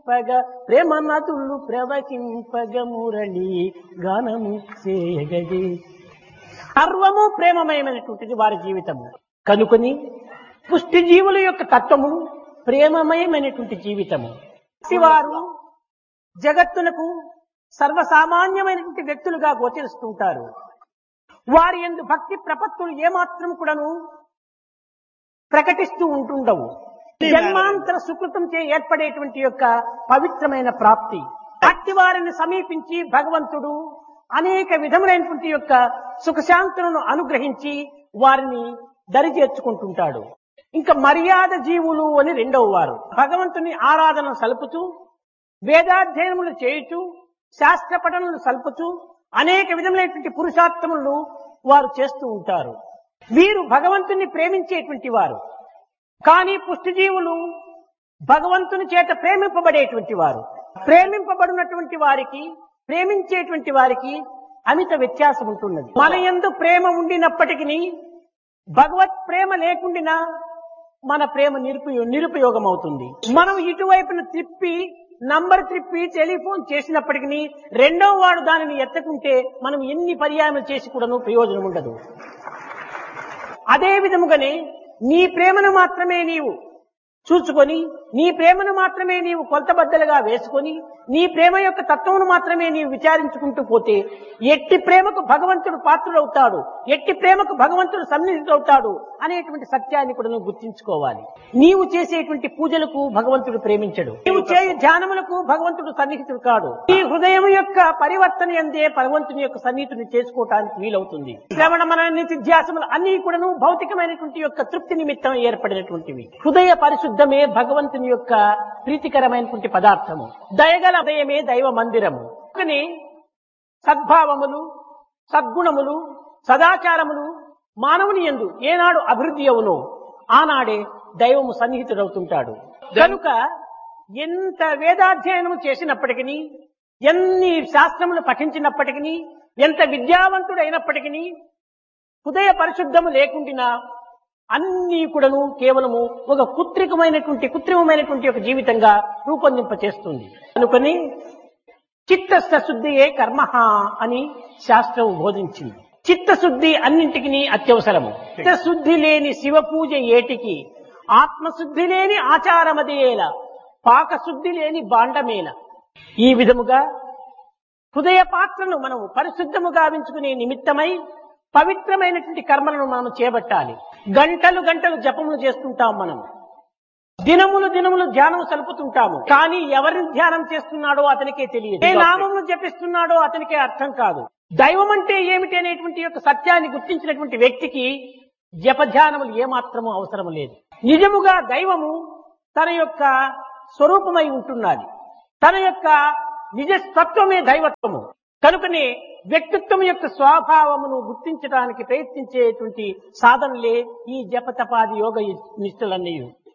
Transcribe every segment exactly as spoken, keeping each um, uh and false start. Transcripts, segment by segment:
ప్రవహింపగ ప్రేమ నదులు ప్రవహింపగ మురళి గానము చేయగదే. సర్వము ప్రేమమయమైనటువంటిది వారి జీవితము కనుకొని పుష్టి జీవుల యొక్క తత్వము ప్రేమమయమైనటువంటి జీవితము. వారు జగత్తులకు సర్వసామాన్యమైనటువంటి వ్యక్తులుగా గోచరిస్తుంటారు. వారి యందు భక్తి ప్రపత్తులు ఏమాత్రం కూడాను ప్రకటిస్తూ ఉంటుండవు. జన్మాంతర సుకృతం చే ఏర్పడేటువంటి యొక్క పవిత్రమైన ప్రాప్తి. అట్టి వారిని సమీపించి భగవంతుడు అనేక విధములైనటువంటి యొక్క సుఖశాంతులను అనుగ్రహించి వారిని దరి చేర్చుకుంటుంటాడు. ఇంకా మర్యాద జీవులు అని రెండవ వారు భగవంతుని ఆరాధన సలుపుతూ వేదాధ్యయనములు చేయుచు శాస్త్ర పఠనలు సలుపుతూ అనేక విధములైనటువంటి పురుషార్థములను వారు చేస్తూ ఉంటారు. వీరు భగవంతుని ప్రేమించేటువంటి వారు. కానీ పుష్టిజీవులు భగవంతుని చేత ప్రేమింపబడేటువంటి వారు. ప్రేమింపబడినటువంటి వారికి ప్రేమించేటువంటి వారికి అమిత వ్యత్యాసం ఉంటున్నది. మన యందు ప్రేమ ఉండినప్పటికీ భగవత్ ప్రేమ లేకుండినా మన ప్రేమ నిరుపయో నిరుపయోగం అవుతుంది. మనం ఇటువైపున త్రిప్పి నంబర్ త్రిప్పి టెలిఫోన్ చేసినప్పటికీ రెండవ వాడు దానిని ఎత్తకుంటే మనం ఎన్ని పర్యాయం చేసి కూడాను ప్రయోజనం ఉండదు. అదే విధముగానే నీ ప్రేమను మాత్రమే నీవు చూచుకొని నీ ప్రేమను మాత్రమే నీవు కొలతబద్దలుగా వేసుకొని నీ ప్రేమ యొక్క తత్వమును మాత్రమే నీవు విచారించుకుంటూ పోతే ఎట్టి ప్రేమకు భగవంతుడు పాత్రుడవుతాడు, ఎట్టి ప్రేమకు భగవంతుడు సన్నిహితుడవుతాడు అనేటువంటి సత్యాన్ని కూడా నువ్వు గుర్తించుకోవాలి. నీవు చేసేటువంటి పూజలకు భగవంతుడు ప్రేమించడు, నీవు చేయు ధ్యానములకు భగవంతుడు సన్నిహితుడు కాడు. నీ హృదయం యొక్క పరివర్తన అందే భగవంతుని యొక్క సన్నిహితుని చేసుకోవటానికి వీలవుతుంది. శ్రవణ మన నిత్యాసములు అన్ని కూడాను భౌతికమైనటువంటి యొక్క తృప్తి నిమిత్తం ఏర్పడినటువంటివి. హృదయ పరిశుద్ధమే భగవంతుని యొక్క ప్రీతికరమైనటువంటి పదార్థము. దయగల హృదయమే దైవ మందిరము. కానీ సద్భావములు సద్గుణములు సదాచారములు మానవుని యందు ఏనాడు అభివృద్ధి అవునో ఆనాడే దైవము సన్నిహితుడవుతుంటాడు. కనుక ఎంత వేదాధ్యయనము చేసినప్పటికీ ఎన్ని శాస్త్రములు పఠించినప్పటికీ ఎంత విద్యావంతుడైనప్పటికీ హృదయ పరిశుద్ధము లేకుండినా అన్ని కూడాను కేవలము ఒక కుత్రికమైనటువంటి కృత్రిమమైనటువంటి ఒక జీవితంగా రూపొందింప చేస్తుంది. అనుకొని చిత్తస్థ శుద్ధియే కర్మ అని శాస్త్రం బోధించింది. చిత్తశుద్ధి అన్నింటికి అత్యవసరము. చిత్తశుద్ధి లేని శివ పూజ ఏటికి, ఆత్మశుద్ధి లేని ఆచారమదేల, పాకశుద్ధి లేని బాండమేల. ఈ విధముగా హృదయ పాత్రను మనం పరిశుద్ధము గావించుకునే నిమిత్తమై పవిత్రమైనటువంటి కర్మలను మనం చేపట్టాలి. గంటలు గంటలు జపములు చేస్తుంటాం, మనం దినములు దినములు ధ్యానం సలుపుతుంటాము. కానీ ఎవరిని ధ్యానం చేస్తున్నాడో అతనికే తెలియదు, ఏ నామమును జపిస్తున్నాడో అతనికే అర్థం కాదు. దైవం అంటే ఏమిటి అనేటువంటి యొక్క సత్యాన్ని గుర్తించినటువంటి వ్యక్తికి జపధ్యానములు ఏమాత్రము అవసరం లేదు. నిజముగా దైవము తన యొక్క స్వరూపమై ఉంటున్నది. తన యొక్క నిజతత్వమే దైవత్వము. కనుకనే వ్యక్తిత్వం యొక్క స్వభావమును గుర్తించడానికి ప్రయత్నించేటువంటి సాధనలే ఈ జపతపాది యోగ నిష్ఠలన్నీ.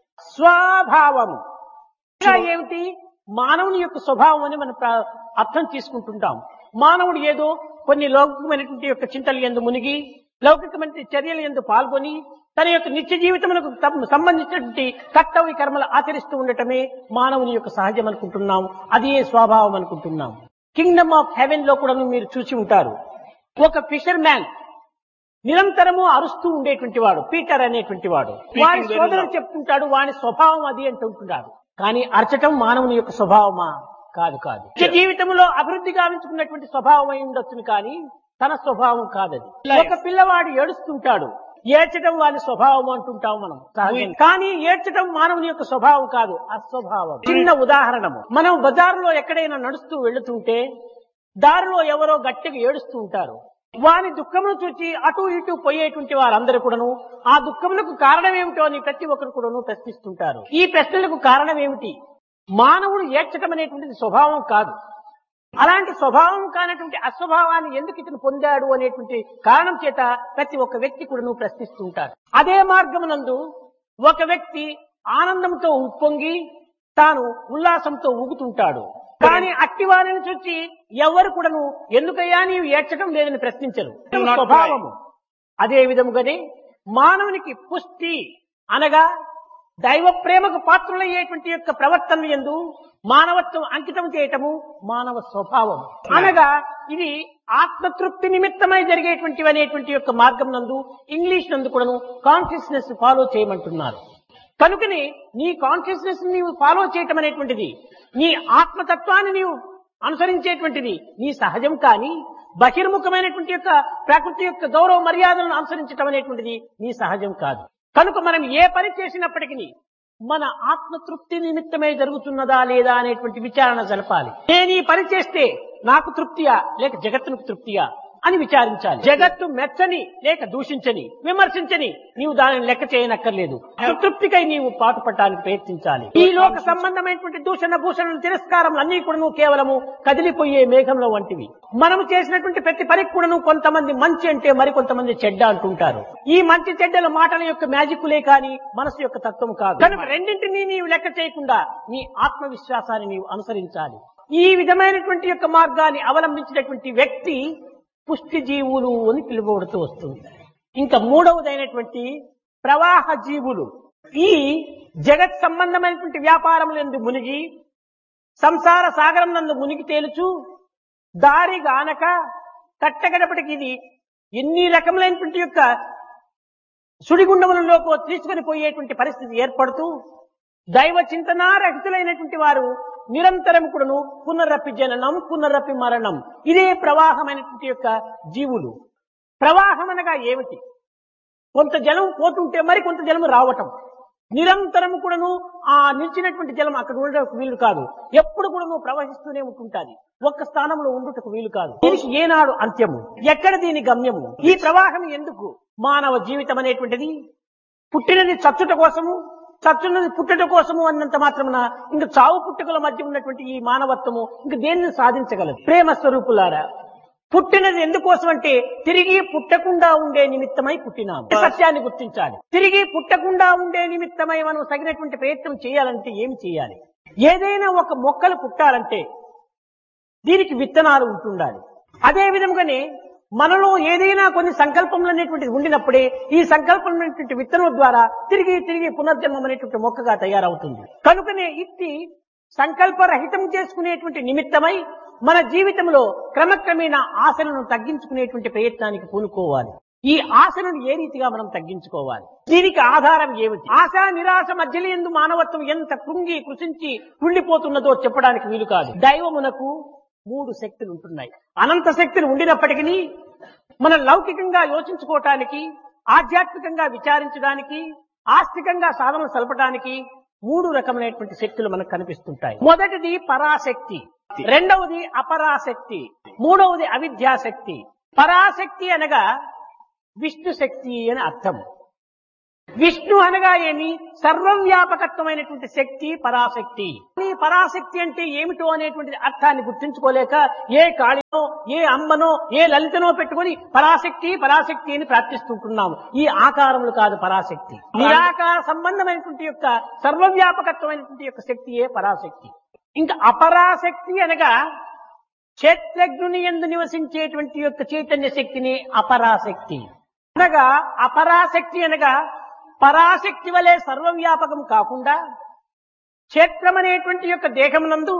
స్వభావము ఏమిటి? మానవుని యొక్క స్వభావం అని మనం అర్థం చేసుకుంటుంటాం. మానవుడు ఏదో కొన్ని లౌకికమైనటువంటి యొక్క చింతలు యందు మునిగి లౌకికమైన చర్యల యందు పాల్గొని తన యొక్క నిత్య జీవితములకు సంబంధించినటువంటి కర్తవ్య కర్మలు ఆచరిస్తూ ఉండటమే మానవుని యొక్క సహజం అనుకుంటున్నాం. అదే స్వభావం అనుకుంటున్నాం. కింగ్డమ్ ఆఫ్ హెవెన్ లో కూడా మీరు చూసి ఉంటారు. ఒక ఫిషర్ మ్యాన్ నిరంతరము అరుస్తూ ఉండేటువంటి వాడు పీటర్ అనేటువంటి వాడు. వారి సోదరుడు చెప్తుంటాడు వాని స్వభావం అది అంటుంటాడు. కానీ అరచటం మానవుని యొక్క స్వభావమా? కాదు కాదు. జీవితంలో అభివృద్ధి గావించుకున్నటువంటి స్వభావం అయి ఉండొచ్చును, కానీ తన స్వభావం కాదది. ఒక పిల్లవాడు ఏడుస్తుంటాడు, ఏడ్చడం వాని స్వభావం అంటుంటాం మనం. కానీ ఏడ్చడం మానవుని యొక్క స్వభావం కాదు, అస్వభావం. చిన్న ఉదాహరణము, మనం బజారులో ఎక్కడైనా నడుస్తూ వెళుతుంటే దారిలో ఎవరో గట్టిగా ఏడుస్తూ ఉంటారు. వాని దుఃఖమును చూచి అటు ఇటు పోయేటువంటి వారందరూ కూడాను ఆ దుఃఖములకు కారణం ఏమిటో అని ప్రతి ఒక్కరు కూడాను ప్రశ్నిస్తుంటారు. ఈ ప్రశ్నలకు కారణం ఏమిటి? మానవుడు ఏడ్చటం అనేటువంటిది స్వభావం కాదు. అలాంటి స్వభావం కానటువంటి అస్వభావాన్ని ఎందుకు ఇతను పొందాడు అనేటువంటి కారణం చేత ప్రతి ఒక్క వ్యక్తి కూడా నువ్వు ప్రశ్నిస్తుంటారు. అదే మార్గమునందు ఒక వ్యక్తి ఆనందంతో ఉప్పొంగి తాను ఉల్లాసంతో ఊగుతుంటాడు. కానీ అట్టి వారిని చూచి ఎవరు కూడాను ఎందుకయ్యా నీవు ఏడ్చడం లేదని ప్రశ్నించరు. స్వభావము. అదే విధముగానే మానవునికి పుష్టి అనగా దైవ ప్రేమకు పాత్రులయ్యేటువంటి యొక్క ప్రవర్తన యందు మానవత్వం అంకితం చేయటము మానవ స్వభావం. అనగా ఇది ఆత్మతృప్తి నిమిత్తమై జరిగేటువంటి అనేటువంటి యొక్క మార్గం నందు ఇంగ్లీష్ నందు కూడాను కాన్షియస్నెస్ ఫాలో చేయమంటున్నారు. కనుకని నీ కాన్షియస్నెస్ నీవు ఫాలో చేయటం అనేటువంటిది, నీ ఆత్మతత్వాన్ని నీవు అనుసరించేటువంటిది నీ సహజం. కానీ బహిర్ముఖమైనటువంటి యొక్క ప్రకృతి యొక్క గౌరవ మర్యాదలను అనుసరించటం అనేటువంటిది నీ సహజం కాదు. కనుక మనం ఏ పని చేసినప్పటికీ మన ఆత్మతృప్తి నిమిత్తమే జరుగుతున్నదా లేదా అనేటువంటి విచారణ జరపాలి. నేను ఈ పని చేస్తే నాకు తృప్తియా లేక జగత్తుకు తృప్తియా అని విచారించాలి. జగత్తు మెచ్చని లేక దూషించని విమర్శించని నీవు దానిని లెక్క చేయనక్కర్లేదు. తృప్తికై నీవు పాటుపడటానికి ప్రయత్నించాలి. ఈ లోక సంబంధమైనటువంటి దూషణ భూషణ తిరస్కారం అన్ని కూడా కేవలము కదిలిపోయే మేఘంలో వంటివి. మనము చేసినటువంటి ప్రతి పనికి కూడాను కొంతమంది మంచి అంటే మరి కొంతమంది చెడ్డ అంటుంటారు. ఈ మంచి చెడ్డల మాటల యొక్క మ్యాజిక్లే కాని మనసు యొక్క తత్వం కాదు. కనుక రెండింటినీ నీవు లెక్క చేయకుండా నీ ఆత్మవిశ్వాసాన్ని నీవు అనుసరించాలి. ఈ విధమైనటువంటి యొక్క మార్గాన్ని అవలంబించినటువంటి వ్యక్తి పుష్టి జీవులు అని పిలువబడుతూ వస్తుంది. ఇంకా మూడవదైనటువంటి ప్రవాహ జీవులు. ఈ జగత్ సంబంధమైనటువంటి వ్యాపారములందు మునిగి సంసార సాగరం నందు మునిగి తేలుచు దారి గానక కట్టగడపటికి ఇది ఎన్ని రకములైనటువంటి యొక్క సుడిగుండములలోకి తీసుకొని పోయేటువంటి పరిస్థితి ఏర్పడుతూ దైవ చింతనారహితులైనటువంటి వారు నిరంతరం కూడాను పునరపి జననం పునరపి మరణం, ఇదే ప్రవాహమైనటువంటి యొక్క జీవులు. ప్రవాహం అనగా ఏమిటి? కొంత జలం పోతుంటే మరి కొంత జలం రావటం. నిరంతరం కూడాను ఆ నిలిచినటువంటి జలం అక్కడ ఉండటకు వీలు కాదు. ఎప్పుడు కూడాను ప్రవహిస్తూనే ఉంటుంటాది. ఒక్క స్థానంలో ఉండుటకు వీలు కాదు. దీనికి ఏనాడు అంత్యము? ఎక్కడ దీని గమ్యము? ఈ ప్రవాహం ఎందుకు? మానవ జీవితం అనేటువంటిది పుట్టినది చచ్చుట కోసము, చచ్చున్నది పుట్టట కోసము అన్నంత మాత్రమున ఇంకా చావు పుట్టుకల మధ్య ఉన్నటువంటి ఈ మానవత్వము ఇంక దేనిని సాధించగలదు? ప్రేమ స్వరూపులారా, పుట్టినది ఎందుకోసం అంటే తిరిగి పుట్టకుండా ఉండే నిమిత్తమై పుట్టినాము. సత్యాన్ని గుర్తించాలి. తిరిగి పుట్టకుండా ఉండే నిమిత్తమై మనం తగినటువంటి ప్రయత్నం చేయాలంటే ఏమి చేయాలి? ఏదైనా ఒక మొక్కలు పుట్టాలంటే దీనికి విత్తనాలు ఉంటుండాలి. అదే విధంగానే మనలో ఏదైనా కొన్ని సంకల్పములు అనేటువంటిది ఉండినప్పుడే ఈ సంకల్పం అనేటువంటి విత్తనం ద్వారా తిరిగి తిరిగి పునర్జన్మం అనేటువంటి మొక్కగా తయారవుతుంది. కనుకనే ఇట్టి సంకల్పరహితం చేసుకునేటువంటి నిమిత్తమై మన జీవితంలో క్రమక్రమేణా ఆశలను తగ్గించుకునేటువంటి ప్రయత్నానికి పూనుకోవాలి. ఈ ఆశలను ఏ రీతిగా మనం తగ్గించుకోవాలి? దీనికి ఆధారం ఏమిటి? ఆశ నిరాశ మధ్యలో ఎందు మానవత్వం ఎంత కృంగి కృషించి ఉండిపోతున్నదో చెప్పడానికి వీలు కాదు. దైవమునకు మూడు శక్తులు ఉంటున్నాయి. అనంత శక్తులు ఉండినప్పటికీ మన లౌకికంగా యోచించుకోవటానికి, ఆధ్యాత్మికంగా విచారించడానికి, ఆస్తికంగా సాధన సలపడానికి మూడు రకమైనటువంటి శక్తులు మనకు కనిపిస్తుంటాయి. మొదటిది పరాశక్తి, రెండవది అపరాశక్తి, మూడవది అవిద్యాశక్తి. పరాశక్తి అనగా విష్ణు శక్తి అని అర్థం. విష్ణు అనగా ఏమి? సర్వవ్యాపకత్వమైనటువంటి శక్తి పరాశక్తి. ఈ పరాశక్తి అంటే ఏమిటో అనేటువంటి అర్థాన్ని గుర్తించుకోలేక ఏ కాళినో, ఏ అమ్మనో, ఏ లలితనో పెట్టుకొని పరాశక్తి పరాశక్తి అని ప్రార్థిస్తుంటున్నాము. ఈ ఆకారములు కాదు పరాశక్తి. నిరాకార సంబంధమైనటువంటి యొక్క సర్వవ్యాపకత్వమైనటువంటి యొక్క శక్తియే పరాశక్తి. ఇంకా అపరాశక్తి అనగా క్షేత్రజ్ఞుని యందు నివసించేటువంటి యొక్క చైతన్య శక్తిని అపరాశక్తి అనగా. అపరాశక్తి అనగా పరాశక్తి వలె సర్వవ్యాపకం కాకుండా క్షేత్రం అనేటువంటి యొక్క దేహమునందు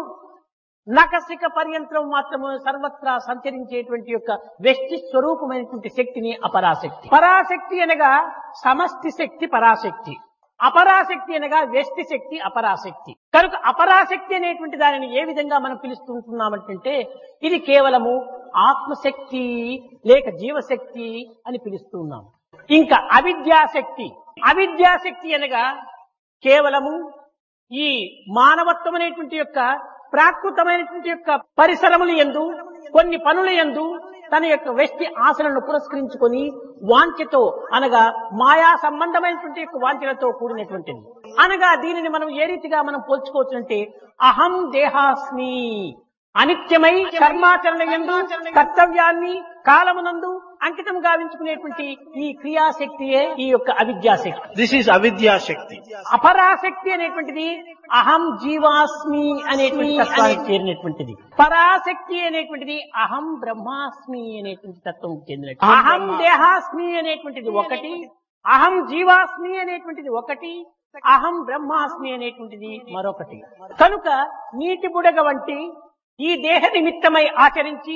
నకసిక పర్యంత్రం మాత్రము సర్వత్రా సంచరించేటువంటి యొక్క వ్యక్తి స్వరూపమైనటువంటి శక్తిని అపరాశక్తి. పరాశక్తి అనగా సమష్టి శక్తి పరాశక్తి, అపరాశక్తి అనగా వ్యష్టి శక్తి అపరాశక్తి. కనుక అపరాశక్తి అనేటువంటి దానిని ఏ విధంగా మనం పిలుస్తుంటున్నామంటే ఇది కేవలము ఆత్మశక్తి లేక జీవశక్తి అని పిలుస్తున్నాం. ఇంకా అవిద్యాశక్తి, అవిద్యాశక్తి అనగా కేవలము ఈ మానవత్వం అనేటువంటి యొక్క ప్రాకృతమైనటువంటి యొక్క పరిసరములు యందు కొన్ని పనుల యందు తన యొక్క వ్యక్తి ఆశలను పురస్కరించుకొని వాంఛతో అనగా మాయా సంబంధమైనటువంటి యొక్క వాంఛలతో కూడినటువంటిది. అనగా దీనిని మనం ఏ రీతిగా మనం పోల్చుకోవచ్చు అంటే అహం దేహాస్మి, అనిత్యమై కర్మాచరణ యందు కర్తవ్యాన్ని కాలమునందు అంకితం గావించుకునేటువంటి ఈ క్రియాశక్తియే ఈ యొక్క అవిద్యాశక్తి. This is అవిద్యాశక్తి. అపరాశక్తి అనేటువంటిది అహం జీవాస్మి అనేటువంటి తత్వానికి చేరినటువంటిది. పరాశక్తి అనేటువంటిది అహం బ్రహ్మాస్మి అనేటువంటి తత్వం చెందినటువంటి. అహం దేహాస్మి అనేటువంటిది ఒకటి, అహం జీవాస్మి అనేటువంటిది ఒకటి, అహం బ్రహ్మాస్మి అనేటువంటిది మరొకటి. కనుక నీటి బుడగ వంటి ఈ దేహ నిమిత్తమై ఆచరించి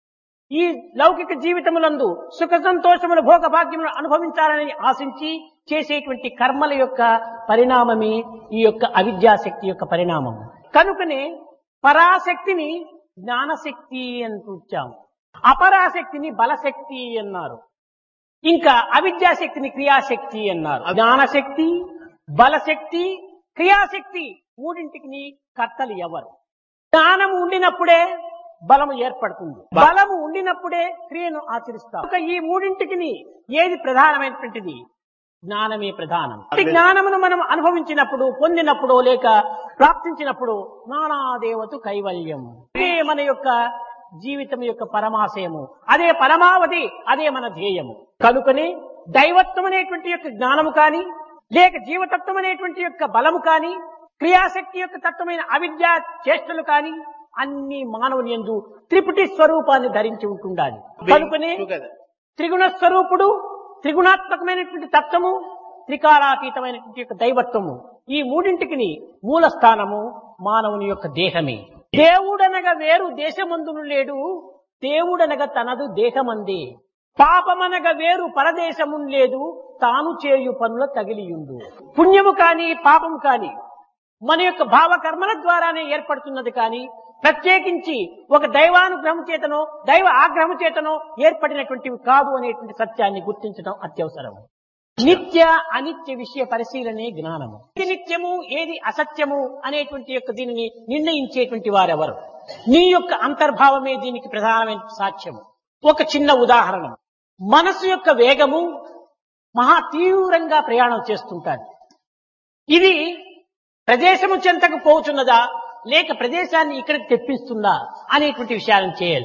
ఈ లౌకిక జీవితములందు సుఖ సంతోషముల భోగ భాగ్యములు అనుభవించాలని ఆశించి చేసేటువంటి కర్మల యొక్క పరిణామమే ఈ యొక్క అవిద్యాశక్తి యొక్క పరిణామం. కనుకనే పరాశక్తిని జ్ఞానశక్తి అని కూర్చాము, అపరాశక్తిని బలశక్తి అన్నారు, ఇంకా అవిద్యాశక్తిని క్రియాశక్తి అన్నారు. జ్ఞానశక్తి, బలశక్తి, క్రియాశక్తి మూడింటికి కర్తలు ఎవరు? జ్ఞానం ఉండినప్పుడే బలము ఏర్పడుతుంది, బలము ఉండినప్పుడే క్రియను ఆచరిస్తాం. ఈ మూడింటికి ఏది ప్రధానమైనటువంటిది? జ్ఞానమే ప్రధానం. ఈ జ్ఞానమును మనం అనుభవించినప్పుడు, పొందినప్పుడు, లేక ప్రాప్తించినప్పుడు జ్ఞానాదేవతు కైవల్యం, అదే మన యొక్క జీవితం యొక్క పరమాశయము, అదే పరమావధి, అదే మన ధ్యేయము. కనుకనే దైవత్వం అనేటువంటి యొక్క జ్ఞానము కాని, లేక జీవతత్వం అనేటువంటి యొక్క బలము కాని, క్రియాశక్తి యొక్క తత్వమైన అవిద్యా చేష్టలు కాని అన్ని మానవుని యందు త్రిపుటి స్వరూపాన్ని ధరించి ఉంటుండాలి. కనుకనే త్రిగుణ స్వరూపుడు, త్రిగుణాత్మకమైనటువంటి తత్వము, త్రికాలాతీతమైనటువంటి యొక్క దైవత్వము, ఈ మూడింటికి మూల స్థానము మానవుని యొక్క దేహమే. దేవుడనగా వేరు దేశమందును లేడు, దేవుడనగా తనదు దేహమందే. పాపమనగా వేరు పరదేశము లేదు, తాను చేయు పనుల తగిలియుండు. పుణ్యము కాని పాపము కాని మన యొక్క భావకర్మల ద్వారానే ఏర్పడుతున్నది కాని ప్రత్యేకించి ఒక దైవానుగ్రహం చేతనో దైవ ఆగ్రహం చేతనో ఏర్పడినటువంటివి కాదు అనేటువంటి సత్యాన్ని గుర్తించడం అత్యవసరం. నిత్య అనిత్య విషయ పరిశీలనే జ్ఞానము. ఏది నిత్యము, ఏది అసత్యము అనేటువంటి యొక్క దీనిని నిర్ణయించేటువంటి వారెవరు? నీ యొక్క అంతర్భావమే దీనికి ప్రధానమైన సాక్ష్యము. ఒక చిన్న ఉదాహరణ, మనసు యొక్క వేగము మహా తీవ్రంగా ప్రయాణం చేస్తుంటాడు. ఇది ప్రదేశము చెంతకు పోచున్నదా, లేక ప్రదేశాన్ని ఇక్కడికి తెప్పిస్తుందా అనేటువంటి విచారణ చేయాలి.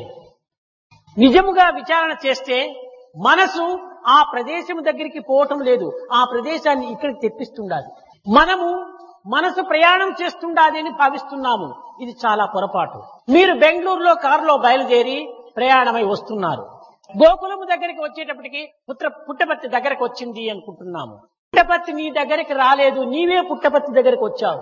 నిజముగా విచారణ చేస్తే మనసు ఆ ప్రదేశము దగ్గరికి పోవటం లేదు, ఆ ప్రదేశాన్ని ఇక్కడికి తెప్పిస్తుండాలి. మనము మనసు ప్రయాణం చేస్తుండాలి అని భావిస్తున్నాము, ఇది చాలా పొరపాటు. మీరు బెంగళూరులో కారులో బయలుదేరి ప్రయాణమై వస్తున్నారు, గోకులము దగ్గరికి వచ్చేటప్పటికి పుత్ర పుట్టపర్తి దగ్గరకు వచ్చింది అనుకుంటున్నాము. పుట్టపర్తి నీ దగ్గరికి రాలేదు, నీవే పుట్టపర్తి దగ్గరికి వచ్చావు.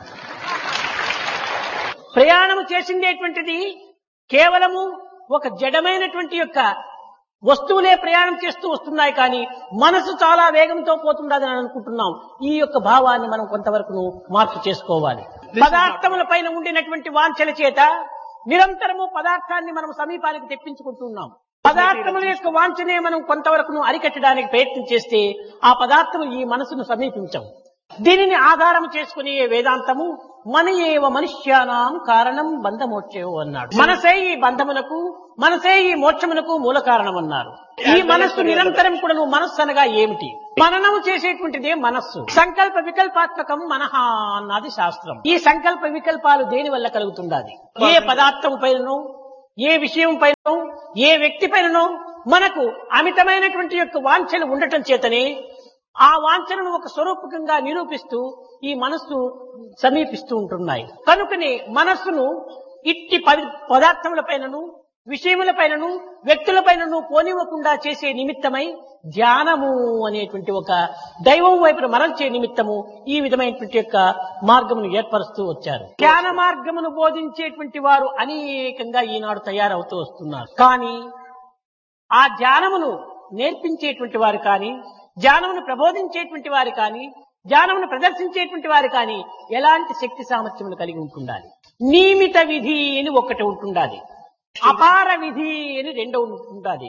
ప్రయాణము చేసిందేటువంటిది కేవలము ఒక జడమైనటువంటి యొక్క వస్తువులే ప్రయాణం చేస్తూ వస్తున్నాయి, కానీ మనసు చాలా వేగంతో పోతుండదని అనుకుంటున్నాం. ఈ యొక్క భావాన్ని మనం కొంతవరకు మార్పు చేసుకోవాలి. పదార్థముల పైన ఉండినటువంటి వాంఛల చేత నిరంతరము పదార్థాన్ని మనం సమీపానికి తెప్పించుకుంటున్నాం. పదార్థముల యొక్క వాంఛనే మనం కొంతవరకు అరికట్టడానికి ప్రయత్నం చేస్తే ఆ పదార్థము ఈ మనసును సమీపించవు. దీనిని ఆధారం చేసుకునే వేదాంతము మన ఏవ మనుష్యానాం కారణం బంధమోక్షేవో అన్నాడు. మనసే ఈ బంధమునకు, మనసే ఈ మోక్షమునకు మూల కారణం అన్నారు. ఈ మనస్సు నిరంతరం కూడా నువ్వు మనస్సు అనగా ఏమిటి? మననము చేసేటువంటిదే మనస్సు. సంకల్ప వికల్పాత్మకం మనహ అన్నది శాస్త్రం. ఈ సంకల్ప వికల్పాలు దేని వల్ల కలుగుతుండాలి? ఏ పదార్థం పైనను, ఏ విషయం పైనను, ఏ వ్యక్తి పైనను మనకు అమితమైనటువంటి యొక్క వాంఛలు ఉండటం చేతనే ఆ వాంఛనను ఒక స్వరూపకంగా నిరూపిస్తూ ఈ మనస్సు సమీపిస్తూ ఉంటున్నాయి. కనుకనే మనస్సును ఇట్టి పదార్థముల పైనను, విషయముల పైనను, వ్యక్తుల పైనను పోనివ్వకుండా చేసే నిమిత్తమై ధ్యానము అనేటువంటి ఒక దైవం వైపు మరల్చే నిమిత్తము ఈ విధమైనటువంటి యొక్క మార్గమును ఏర్పరుస్తూ వచ్చారు. ధ్యాన మార్గమును బోధించేటువంటి వారు అనేకంగా ఈనాడు తయారవుతూ వస్తున్నారు. కానీ ఆ ధ్యానమును నేర్పించేటువంటి వారు కానీ, ధ్యానమును ప్రబోధించేటువంటి వారు కానీ, ధ్యానమును ప్రదర్శించేటువంటి వారు కానీ ఎలాంటి శక్తి సామర్థ్యములు కలిగి ఉంటుండాలి. నియమిత విధి అని ఒకటి ఉంటుండాలి, అపార విధి అని రెండో ఉంటుండాలి,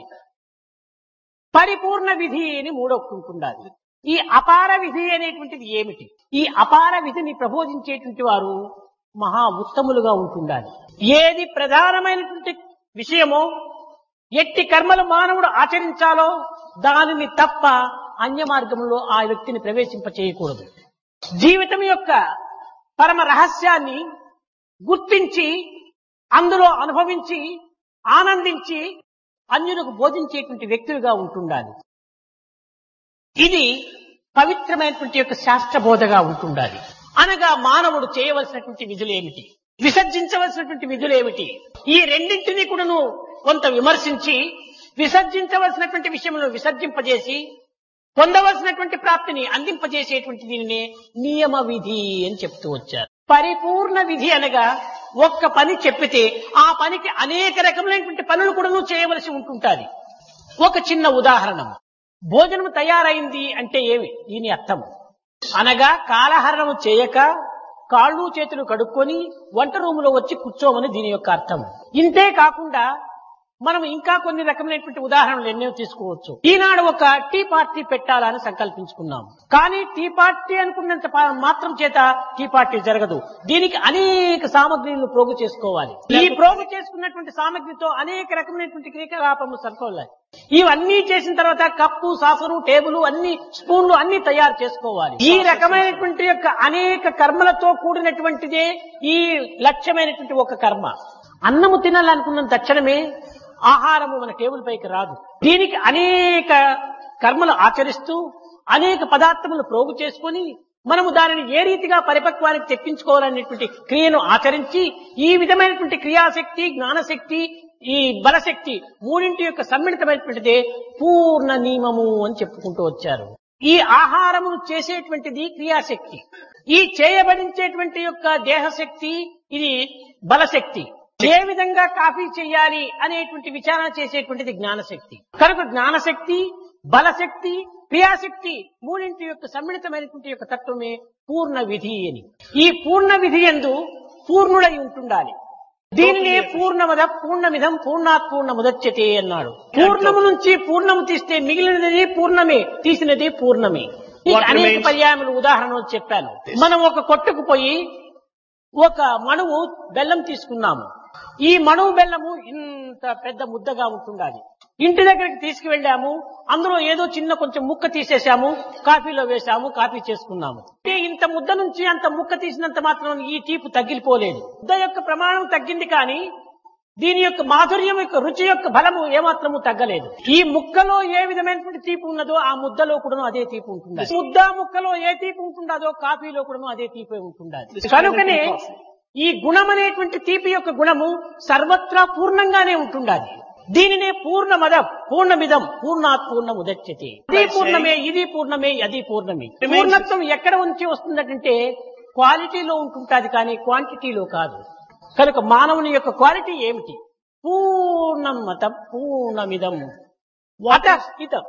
పరిపూర్ణ విధి అని మూడొకటి ఉంటుండాలి. ఈ అపార విధి అనేటువంటిది ఏమిటి? ఈ అపార విధిని ప్రబోధించేటువంటి వారు మహా ఉత్తములుగా ఉంటుండాలి. ఏది ప్రధానమైనటువంటి విషయమో, ఎట్టి కర్మలు మానవుడు ఆచరించాలో దానిని తప్ప అన్య మార్గంలో ఆ వ్యక్తిని ప్రవేశింప చేయకూడదు. జీవితం యొక్క పరమ రహస్యాన్ని గుర్తించి అందులో అనుభవించి ఆనందించి అన్యులకు బోధించేటువంటి వ్యక్తులుగా ఉంటుండాలి. ఇది పవిత్రమైనటువంటి యొక్క శాస్త్ర బోధగా ఉంటుండాలి. అనగా మానవుడు చేయవలసినటువంటి విధులు ఏమిటి, విసర్జించవలసినటువంటి విధులు ఏమిటి, ఈ రెండింటినీ కూడాను కొంత విమర్శించి విసర్జించవలసినటువంటి విషయంలో విసర్జింపజేసి పొందవలసినటువంటి ప్రాప్తిని అందింపజేసేటువంటి దీనినే నియమ విధి అని చెప్తూ వచ్చారు. పరిపూర్ణ విధి అనగా ఒక్క పని చెప్పితే ఆ పనికి అనేక రకములైనటువంటి పనులు కూడా చేయవలసి ఉంటుంటాది. ఒక చిన్న ఉదాహరణ, భోజనం తయారైంది అంటే ఏమి దీని అర్థం అనగా కాలహరణము చేయక కాళ్ళు చేతులు కడుక్కొని వంట రూములో వచ్చి కూర్చోమని దీని యొక్క అర్థం. ఇంతే కాకుండా మనం ఇంకా కొన్ని రకమైనటువంటి ఉదాహరణలు ఎన్నో తీసుకోవచ్చు. ఈనాడు ఒక టీ పార్టీ పెట్టాలని సంకల్పించుకున్నాం. కానీ టీ పార్టీ అనుకున్నంత మాత్రం చేత టీ పార్టీ జరగదు. దీనికి అనేక సామగ్రిలను ప్రోగు చేసుకోవాలి. ఈ ప్రోగు చేసుకున్నటువంటి సామగ్రితో అనేక రకమైనటువంటి క్రియాకలాపములు సరిపోవాలి. ఇవన్నీ చేసిన తర్వాత కప్పు, సాసరు, టేబుల్, అన్ని స్పూన్లు అన్ని తయారు చేసుకోవాలి. ఈ రకమైనటువంటి యొక్క అనేక కర్మలతో కూడినటువంటిదే ఈ లక్ష్యమైనటువంటి ఒక కర్మ. అన్నము తినాలనుకున్న తక్షణమే ఆహారము మన టేబుల్ పైకి రాదు. దీనికి అనేక కర్మలు ఆచరిస్తూ అనేక పదార్థములు ప్రోగు చేసుకొని మనము దానిని ఏ రీతిగా పరిపక్వానికి తెప్పించుకోవాలనేటువంటి క్రియను ఆచరించి ఈ విధమైనటువంటి క్రియాశక్తి, జ్ఞానశక్తి, ఈ బలశక్తి మూడింటి యొక్క సమ్మిళితమైనటువంటిదే పూర్ణ నియమము అని చెప్పుకుంటూ వచ్చారు. ఈ ఆహారమును చేసేటువంటిది క్రియాశక్తి, ఈ చేయబడించేటువంటి యొక్క దేహశక్తి ఇది బలశక్తి. ఏ విధంగా కాఫీ చేయాలి అనేటువంటి విచారణ చేసేటువంటిది జ్ఞానశక్తి. కనుక జ్ఞానశక్తి, బలశక్తి, క్రియాశక్తి మూడింటి యొక్క సమ్మిళితమైనటువంటి యొక్క తత్వమే పూర్ణ విధి అని. ఈ పూర్ణ విధి యందు పూర్ణుడై ఉంటుండాలి. దీనిని పూర్ణమద పూర్ణమిదం పూర్ణాత్ పూర్ణముదచ్యతే అన్నాడు. పూర్ణము నుంచి పూర్ణము తీస్తే మిగిలినది పూర్ణమే, తీసినది పూర్ణమే. అనేక పర్యాయములు ఉదాహరణలు చెప్పాను. మనం ఒక కొట్టుకు పోయి ఒక మణువు బెల్లం తీసుకున్నాము. ఈ మణువు బెల్లము ఇంత పెద్ద ముద్దగా ఉంటుండాలి. ఇంటి దగ్గరికి తీసుకువెళ్ళాము, అందులో ఏదో చిన్న కొంచెం ముక్క తీసేసాము, కాఫీలో వేసాము, కాఫీ చేసుకున్నాము. ఇంత ముద్ద నుంచి అంత ముక్క తీసినంత మాత్రం ఈ తీపు తగ్గిపోలేదు. ముద్ద యొక్క ప్రమాణం తగ్గింది, కానీ దీని యొక్క మాధుర్యం యొక్క రుచి యొక్క బలము ఏమాత్రము తగ్గలేదు. ఈ ముక్కలో ఏ విధమైనటువంటి తీపి ఉన్నదో ఆ ముద్దలో కూడా అదే తీపి ఉంటుంది. ముద్ద ముక్కలో ఏ తీపి ఉంటుండదో కాఫీలో కూడా అదే తీపి ఉంటుండాలి. కనుకనే ఈ గుణం అనేటువంటి తీపి యొక్క గుణము సర్వత్రా పూర్ణంగానే ఉంటుండాలి. దీనినే పూర్ణమద పూర్ణమిదం పూర్ణాత్ పూర్ణముదచ్యతే. ఇది పూర్ణమే, ఇది పూర్ణమే, అది పూర్ణమే. పూర్ణత్వం ఎక్కడ నుంచి వస్తుందంటే క్వాలిటీలో ఉంటుంటాది, కానీ క్వాంటిటీలో కాదు. కనుక మానవుని యొక్క క్వాలిటీ ఏమిటి? పూర్ణమత పూర్ణమిదం వతస్థితం,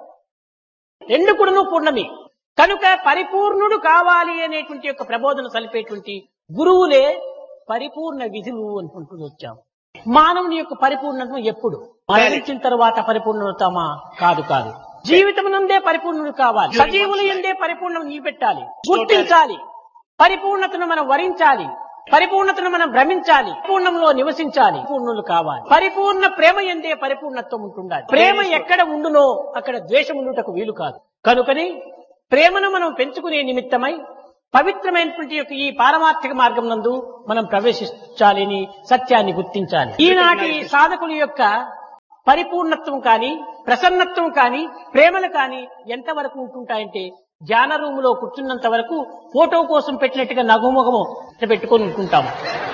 రెండు కూడాను పూర్ణమే. కనుక పరిపూర్ణుడు కావాలి అనేటువంటి యొక్క ప్రబోధన సలిపేటువంటి గురువులే పరిపూర్ణ విధులు అనుకుంటూ వచ్చాం. మానవుని యొక్క పరిపూర్ణత్వం ఎప్పుడు? మరణించిన తర్వాత పరిపూర్ణమవుతామా? కాదు కాదు. జీవితమునందే పరిపూర్ణుడు కావాలి. సజీవులు ఎందే పరిపూర్ణం నిలబెట్టాలి, గుర్తించాలి. పరిపూర్ణతను మనం వరించాలి, పరిపూర్ణతను మనం భ్రమించాలి, పూర్ణంలో నివసించాలి, పూర్ణులు కావాలి. పరిపూర్ణ ప్రేమ ఎందే పరిపూర్ణత్వం ఉంటుండాలి. ప్రేమ ఎక్కడ ఉండునో అక్కడ ద్వేషం ఉండుటకు వీలు కాదు. కనుకని ప్రేమను మనం పెంచుకునే నిమిత్తమై పవిత్రమైనటువంటి యొక్క ఈ పారమార్థిక మార్గం నందు మనం ప్రవేశించాలి అని సత్యాన్ని గుర్తించాలి. ఈనాటి సాధకుల యొక్క పరిపూర్ణత్వం కానీ, ప్రసన్నత్వం కానీ, ప్రేమలు కానీ ఎంతవరకు ఉంటుంటాయంటే ధ్యాన రూములో కూర్చున్నంత వరకు ఫోటో కోసం పెట్టినట్టుగా నగుముఖము పెట్టుకొని ఉంటుంటాము.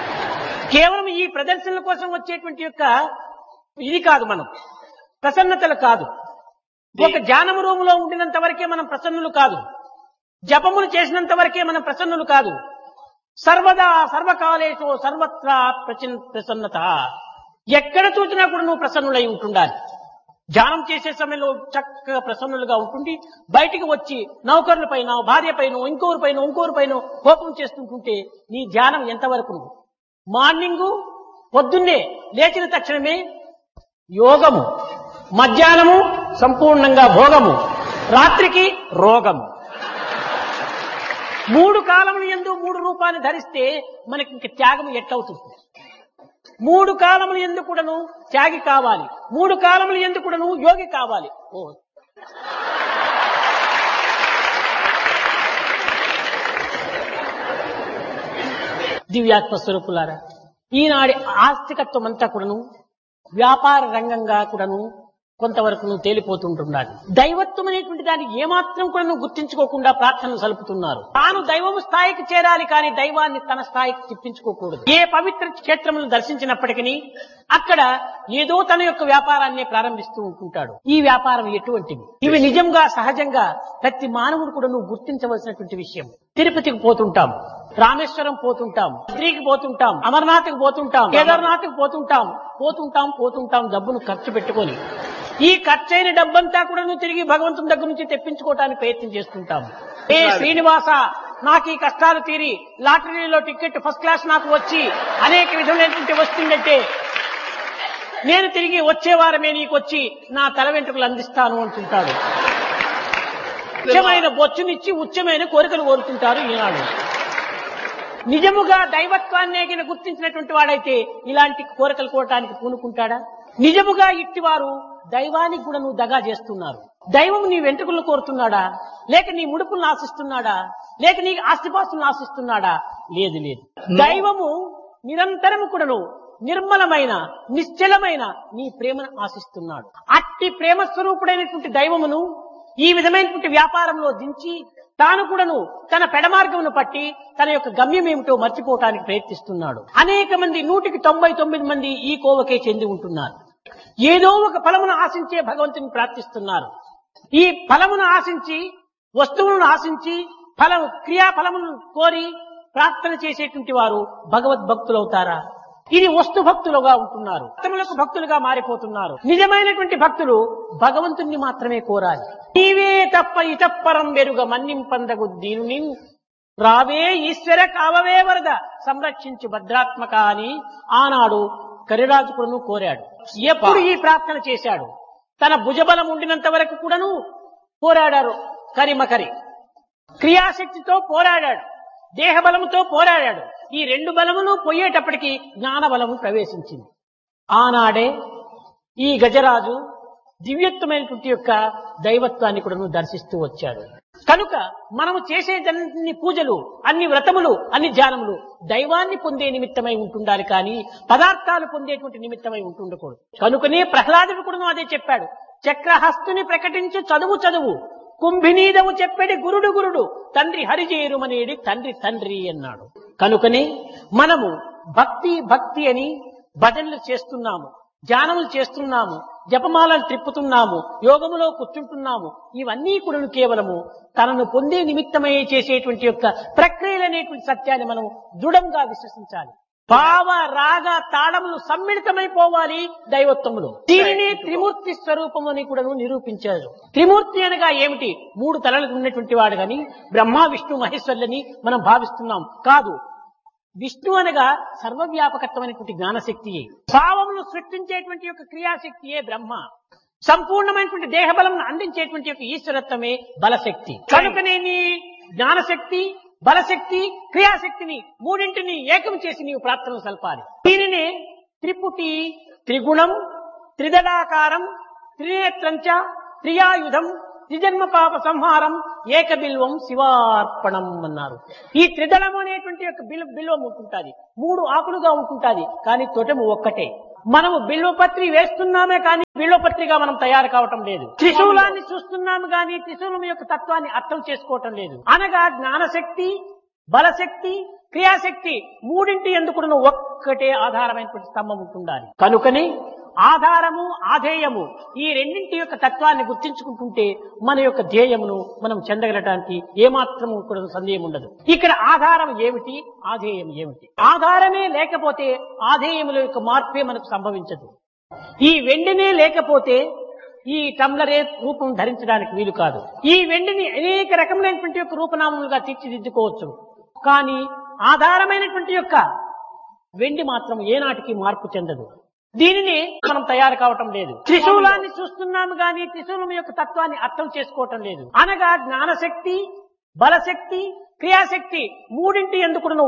కేవలం ఈ ప్రదర్శనల కోసం వచ్చేటువంటి యొక్క ఇది కాదు, మనం ప్రసన్నతలు కాదు. ఒక ధ్యానము రూములో ఉండినంత వరకే మనం ప్రసన్నులు కాదు. జపములు చేసినంత వరకే మనం ప్రసన్నులు కాదు. సర్వదా సర్వకాలేషు సర్వత్రా ప్రసన్నత, ఎక్కడ చూసినా కూడా నువ్వు ప్రసన్నులై ఉంటుండాలి. ధ్యానం చేసే సమయంలో చక్కగా ప్రసన్నులుగా ఉంటుంది. బయటికి వచ్చి నౌకర్ల పైన, భార్య పైన, ఇంకోరి పైన ఇంకోరి పైన కోపం చేస్తుంటుంటే నీ ధ్యానం ఎంతవరకు? మార్నింగు పొద్దున్నే లేచిన తక్షణమే యోగము, మధ్యాహ్నము సంపూర్ణంగా భోగము, రాత్రికి రోగము. మూడు కాలములు యందు మూడు రూపాన్ని ధరిస్తే మనకి ఇంక త్యాగం ఎట్లవుతుంది? మూడు కాలములు యందు కూడాను త్యాగి కావాలి, మూడు కాలములు యందు కూడాను యోగి కావాలి. ఓ దివ్యాత్మ స్వరూపులారా, ఈనాడి ఆస్తికత్వం అంతా కూడాను వ్యాపార రంగంగా కూడాను కొంతవరకు నువ్వు తేలిపోతుంటున్నాడు. దైవత్వం అనేటువంటి దాన్ని ఏమాత్రం కూడా నువ్వు గుర్తించుకోకుండా ప్రార్థనలు సలుపుతున్నారు. తాను దైవము స్థాయికి చేరాలి కానీ దైవాన్ని తన స్థాయికి తిప్పించుకోకూడదు. ఏ పవిత్ర క్షేత్రములను దర్శించినప్పటికీ అక్కడ ఏదో తన యొక్క వ్యాపారాన్ని ప్రారంభిస్తూ ఉంటుంటాడు. ఈ వ్యాపారం ఎటువంటివి? ఇవి నిజంగా సహజంగా ప్రతి మానవుడు కూడా నువ్వు గుర్తించవలసినటువంటి విషయం. తిరుపతికి పోతుంటాం, రామేశ్వరం పోతుంటాం, బద్రీకి పోతుంటాం, అమర్నాథ్కి పోతుంటాం, కేదార్నాథ్కి పోతుంటాం, పోతుంటాం పోతుంటాం డబ్బును ఖర్చు పెట్టుకొని ఈ ఖర్చైన డబ్బంతా కూడా నువ్వు తిరిగి భగవంతుని దగ్గర నుంచి తెప్పించుకోవడానికి ప్రయత్నం చేస్తుంటాం. ఏ శ్రీనివాస, నాకు ఈ కష్టాలు తీరి లాటరీలో టికెట్ ఫస్ట్ క్లాస్ నాకు వచ్చి అనేక విధములైనటువంటి వస్తుందంటే నేను తిరిగి వచ్చే వారమే నీకు వచ్చి నా తల వెంట్రుకలు అందిస్తాను అంటుంటాడు. ఉచ్చమైన బొచ్చునిచ్చి ఉచ్చమైన కోరికలు కోరుతుంటారు ఈనాడు. నిజముగా దైవత్వాన్ని గుర్తించినటువంటి వాడైతే ఇలాంటి కోరికలు కోరటానికి పూనుకుంటాడా? నిజముగా ఇట్టివారు దైవానికి కూడా నువ్వు దగా చేస్తున్నారు. దైవం నీ వెంట్రుకలను కోరుతున్నాడా? లేక నీ ముడుపులను ఆశిస్తున్నాడా? లేక నీ ఆస్తిపాస్తులను ఆశిస్తున్నాడా? లేదు లేదు. దైవము నిరంతరము కూడాను నిర్మలమైన నిశ్చలమైన నీ ప్రేమను ఆశిస్తున్నాడు. అట్టి ప్రేమ స్వరూపుడైనటువంటి దైవమును ఈ విధమైనటువంటి వ్యాపారంలో దించి తాను కూడాను తన పెడమార్గమును పట్టి తన యొక్క గమ్యం ఏమిటో మర్చిపోవటానికి ప్రయత్నిస్తున్నాడు. అనేక మంది నూటికి తొంభై తొమ్మిది మంది ఈ కోవకే చెంది ఉంటున్నారు. ఏదో ఒక ఫలమును ఆశించే భగవంతుని ప్రార్థిస్తున్నారు. ఈ ఫలమును ఆశించి వస్తువులను ఆశించి ఫలం క్రియాఫలమును కోరి ప్రార్థన చేసేటువంటి వారు భగవద్భక్తులు అవుతారా? ఇది వస్తు భక్తులుగా ఉంటున్నారు, భక్తులకు భక్తులుగా మారిపోతున్నారు. నిజమైనటువంటి భక్తులు భగవంతుణ్ణి మాత్రమే కోరాలి. నీవే తప్ప ఇతప్పరం వెరుగ మన్నింపందగు దీనుని రావే ఈశ్వర కావవే వరద సంరక్షించు భద్రాత్మక అని ఆనాడు కరిరాజు కూడాను కోరాడు. ఎప్పుడు ఈ ప్రార్థన చేశాడు? తన భుజబలం ఉండినంత వరకు కూడాను పోరాడారు. కరిమకరి క్రియాశక్తితో పోరాడాడు, దేహబలముతో పోరాడాడు. ఈ రెండు బలములు పోయేటప్పటికీ జ్ఞాన బలము ప్రవేశించింది. ఆనాడే ఈ గజరాజు దివ్యత్వమైనటువంటి యొక్క దైవత్వాన్ని కూడా దర్శిస్తూ వచ్చాడు. కనుక మనము చేసేదన్ని పూజలు, అన్ని వ్రతములు, అన్ని ధ్యానములు దైవాన్ని పొందే నిమిత్తమై ఉంటుండాలి కానీ పదార్థాలు పొందేటువంటి నిమిత్తమై ఉంటుండకూడదు. కనుకనే ప్రహ్లాదుడు కూడా అదే చెప్పాడు. చక్రహస్తుని ప్రకటించు చదువు చదువు, కుంభినీదము చెప్పేది గురుడు గురుడు, తండ్రి హరిజేరుమనేది తండ్రి తండ్రి అన్నాడు. కనుకనే మనము భక్తి భక్తి అని భజనలు చేస్తున్నాము, ధ్యానములు చేస్తున్నాము, జపమాలను త్రిప్పుతున్నాము, యోగములో కూర్చుంటున్నాము. ఇవన్నీ కూడా కేవలము తనను పొందే నిమిత్తమై చేసేటువంటి యొక్క ప్రక్రియలు అనేటువంటి సత్యాన్ని మనం దృఢంగా విశ్వసించాలి. భావ రాగ తాళములు సమ్మిళితమైపోవాలి దైవత్వములు. దీనిని త్రిమూర్తి స్వరూపము అని కూడా నిరూపించారు. త్రిమూర్తి అనగా ఏమిటి? మూడు తలలు ఉన్నటువంటి వాడు గాని బ్రహ్మ విష్ణు మహేశ్వరులని మనం భావిస్తున్నాం. కాదు, విష్ణు అనగా సర్వవ్యాపకత్వమైనటువంటి జ్ఞానశక్తియే. భావమును సృష్టించేటువంటి యొక్క క్రియాశక్తియే బ్రహ్మ. సంపూర్ణమైనటువంటి దేహబలం అందించేటువంటి యొక్క ఈశ్వరత్వమే బలశక్తి. కనుకనే నీ జ్ఞానశక్తి, బలశక్తి, క్రియాశక్తిని మూడింటిని ఏకం చేసి నీవు ప్రార్థనలు సల్పాలి. దీనినే త్రిపుటి, త్రిగుణం, త్రిదళాకారం, త్రినేత్రంచ, త్రియాయుధం, త్రిజన్మ పాప సంహారం, ఏకబిల్వం శివార్పణం అన్నారు. ఈ త్రిదళం అనేటువంటి యొక్క బిల్ బిల్వం ఉంటుంటాది, మూడు ఆకులుగా ఉంటుంటాది, కానీ తొటము ఒక్కటే. మనము బిల్వపత్రి వేస్తున్నామే కానీ బిల్వపత్రిగా మనం తయారు కావటం లేదు. త్రిశూలాన్ని చూస్తున్నాము కానీ త్రిశూలం యొక్క తత్వాన్ని అర్థం చేసుకోవటం లేదు. అనగా జ్ఞానశక్తి, బలశక్తి, క్రియాశక్తి మూడింటి ఎందుకు ఒక్కటే ఆధారమైనటువంటి స్తంభం ఉంటుండాలి. కనుకని ఆధారము, ఆధేయము ఈ రెండింటి యొక్క తత్వాన్ని గుర్తించుకుంటుంటే మన యొక్క ధ్యేయమును మనం చెందగలటానికి ఏమాత్రము కూడా సందేహం ఉండదు. ఇక్కడ ఆధారం ఏమిటి, ఆధేయం ఏమిటి? ఆధారమే లేకపోతే ఆధేయముల యొక్క మార్పే మనకు సంభవించదు. ఈ వెండినే లేకపోతే ఈ టంబ్లరే రూపం ధరించడానికి వీలు కాదు. ఈ వెండిని అనేక రకములైనటువంటి యొక్క రూపనామములుగా తీర్చిదిద్దుకోవచ్చు, కానీ ఆధారమైనటువంటి యొక్క వెండి మాత్రం ఏనాటికి మార్పు చెందదు. దీనిని మనం తయారు కావటం లేదు. త్రిశూలాన్ని చూస్తున్నాము కానీ త్రిశూలం యొక్క తత్వాన్ని అర్థం చేసుకోవటం లేదు. అనగా జ్ఞానశక్తి, బలశక్తి, క్రియాశక్తి మూడింటి ఎందుకు